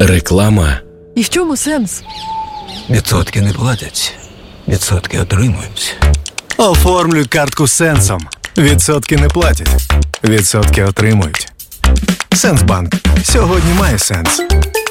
Реклама. І в чому сенс? Відсотки не платять, відсотки отримують. Оформлюй картку з Сенсом. Відсотки не платять, відсотки отримують. Сенсбанк. Сьогодні має сенс.